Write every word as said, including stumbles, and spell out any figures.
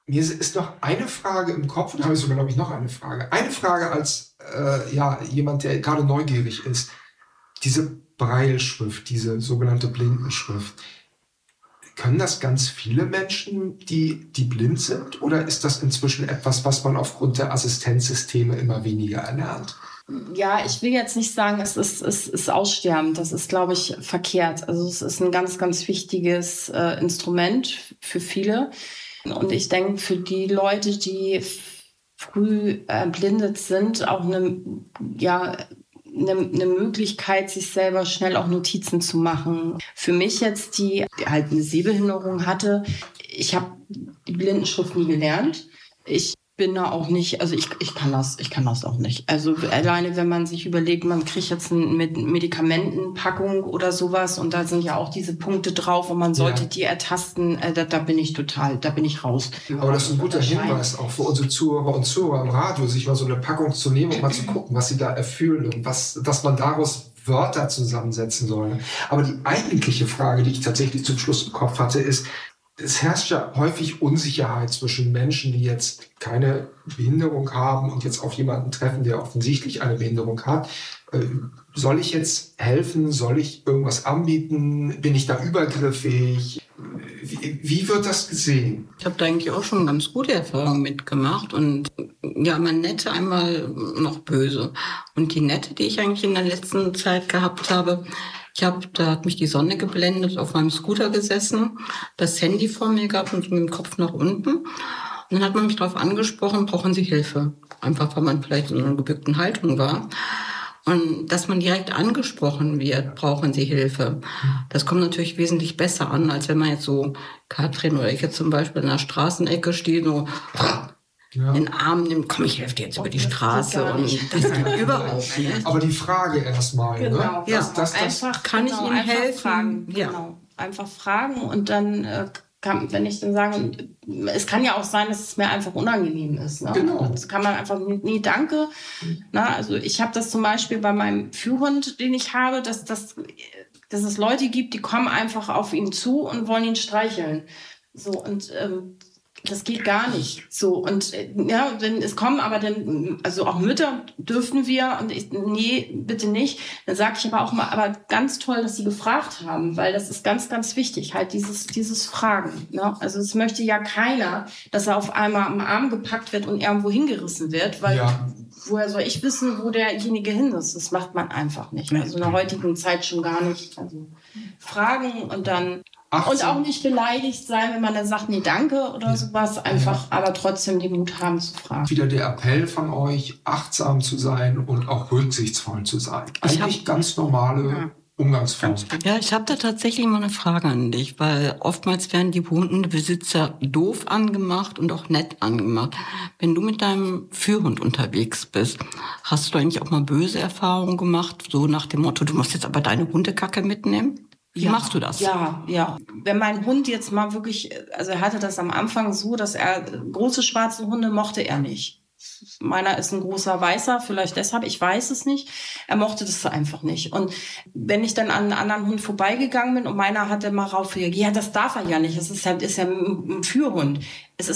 Mir ist noch eine Frage im Kopf, und habe ich sogar, glaube ich, noch eine Frage. Eine Frage als äh, ja, jemand, der gerade neugierig ist. Diese Brailleschrift, diese sogenannte Blindenschrift, können das ganz viele Menschen, die, die blind sind? Oder ist das inzwischen etwas, was man aufgrund der Assistenzsysteme immer weniger erlernt? Ja, ich will jetzt nicht sagen, es ist, es ist aussterbend. Das ist, glaube ich, verkehrt. Also es ist ein ganz, ganz wichtiges äh, Instrument für viele. Und ich denke, für die Leute, die früh erblindet sind, auch eine, ja, eine, eine Möglichkeit, sich selber schnell auch Notizen zu machen. Für mich jetzt, die, die halt eine Sehbehinderung hatte, ich habe die Blindenschrift nie gelernt. Ich bin da auch nicht, also ich, ich kann das, ich kann das auch nicht. Also alleine, wenn man sich überlegt, man kriegt jetzt eine Medikamentenpackung oder sowas und da sind ja auch diese Punkte drauf und man sollte ja. die ertasten, äh, da, da bin ich total, da bin ich raus. Aber das ist ein guter Hinweis auch für unsere Zuhörer und Zuhörer im Radio, sich mal so eine Packung zu nehmen und mal zu gucken, was sie da erfüllen und was, dass man daraus Wörter zusammensetzen soll. Aber die eigentliche Frage, die ich tatsächlich zum Schluss im Kopf hatte, ist, es herrscht ja häufig Unsicherheit zwischen Menschen, die jetzt keine Behinderung haben und jetzt auf jemanden treffen, der offensichtlich eine Behinderung hat. Äh, soll ich jetzt helfen? Soll ich irgendwas anbieten? Bin ich da übergriffig? Wie, wie wird das gesehen? Ich habe da eigentlich auch schon ganz gute Erfahrungen mitgemacht und ja, mal nette, einmal noch böse. Und die nette, die ich eigentlich in der letzten Zeit gehabt habe, Ich habe, da hat mich die Sonne geblendet, auf meinem Scooter gesessen, das Handy vor mir gehabt und mit dem Kopf nach unten. Und dann hat man mich darauf angesprochen, brauchen Sie Hilfe? Einfach, weil man vielleicht in einer gebückten Haltung war. Und dass man direkt angesprochen wird, brauchen Sie Hilfe. Das kommt natürlich wesentlich besser an, als wenn man jetzt so, Katrin oder ich jetzt zum Beispiel in der Straßenecke stehe, so ja. den Arm nimmt, komm, ich helfe dir jetzt über die Straße. Und das geht überhaupt nicht. Aber die Frage erstmal, genau. ne? Ja, das, das, das einfach, kann genau, ich Ihnen einfach helfen? Fragen. Ja. Genau. Einfach fragen und dann äh, kann, wenn ich dann sage, es kann ja auch sein, dass es mir einfach unangenehm ist. Ne? Genau. Das kann man einfach, nee, danke. Na, also ich habe das zum Beispiel bei meinem Führhund, den ich habe, dass, dass, dass es Leute gibt, die kommen einfach auf ihn zu und wollen ihn streicheln. So, und ähm, das geht gar nicht. So, und ja, wenn es kommen, aber dann, also auch Mütter dürfen wir, und ich, nee, bitte nicht. Dann sage ich aber auch mal, aber ganz toll, dass sie gefragt haben, weil das ist ganz, ganz wichtig, halt dieses, dieses Fragen. Ne? Also es möchte ja keiner, dass er auf einmal am Arm gepackt wird und irgendwo hingerissen wird, weil ja. woher soll ich wissen, wo derjenige hin ist? Das macht man einfach nicht. Also in der heutigen Zeit schon gar nicht. Also fragen und dann achtzehn Und auch nicht beleidigt sein, wenn man dann sagt, nee, danke oder ja. sowas. Einfach, ja. aber trotzdem den Mut haben zu fragen. Wieder der Appell von euch, achtsam zu sein und auch rücksichtsvoll zu sein. Ich Eigentlich hab, ganz normale ja. Umgangsformen. Ja, ich habe da tatsächlich mal eine Frage an dich, weil oftmals werden die Hundebesitzer doof angemacht und auch nett angemacht. Wenn du mit deinem Führhund unterwegs bist, hast du eigentlich auch mal böse Erfahrungen gemacht? So nach dem Motto, du musst jetzt aber deine Hundekacke mitnehmen? Wie ja, machst du das? Ja, ja. Wenn mein Hund jetzt mal wirklich, also er hatte das am Anfang so, dass er große schwarze Hunde mochte er nicht. Meiner ist ein großer Weißer, vielleicht deshalb, ich weiß es nicht. Er mochte das einfach nicht. Und wenn ich dann an einen anderen Hund vorbeigegangen bin und meiner hatte mal rauf, ja, das darf er ja nicht. Es ist ja, ist ja ein Führhund. Es ist